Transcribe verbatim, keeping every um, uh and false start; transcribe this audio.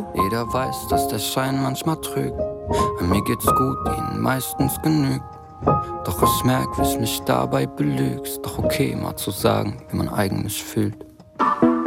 Jeder weiß, dass der Schein manchmal trügt. An mir geht's gut, ihnen meistens genügt. Doch ich merk, wie es mich dabei belügst. Doch okay, mal zu sagen, wie man eigentlich fühlt.